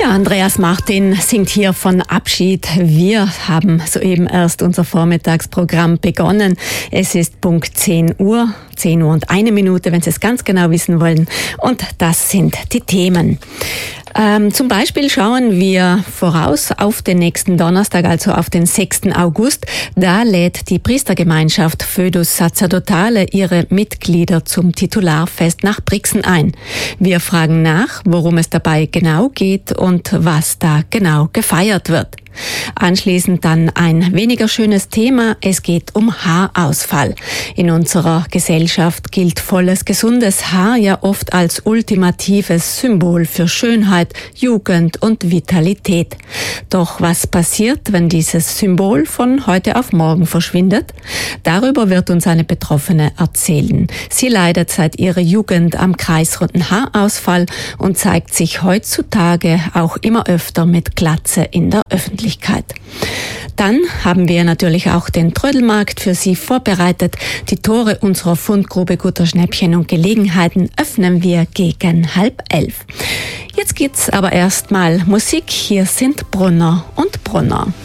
Ja, Andreas Martin singt hier von Abschied. Wir haben soeben erst unser Vormittagsprogramm begonnen. Es ist Punkt 10 Uhr und 1 Minute, wenn Sie es ganz genau wissen wollen. Und das sind die Themen. Zum Beispiel schauen wir voraus auf den nächsten Donnerstag, also auf den 6. August. Da lädt die Priestergemeinschaft Foedus Sacerdotale ihre Mitglieder zum Titularfest nach Brixen ein. Wir fragen nach, worum es dabei genau geht und was da genau gefeiert wird. Anschließend dann ein weniger schönes Thema. Es geht um Haarausfall. In unserer Gesellschaft gilt volles, gesundes Haar ja oft als ultimatives Symbol für Schönheit, Jugend und Vitalität. Doch was passiert, wenn dieses Symbol von heute auf morgen verschwindet? Darüber wird uns eine Betroffene erzählen. Sie leidet seit ihrer Jugend am kreisrunden Haarausfall und zeigt sich heutzutage auch immer öfter mit Glatze in der Öffentlichkeit. Dann haben wir natürlich auch den Trödelmarkt für Sie vorbereitet. Die Tore unserer Fundgrube guter Schnäppchen und Gelegenheiten öffnen wir gegen 10:30. Jetzt gibt's aber erstmal Musik. Hier sind Brunner und Brunner.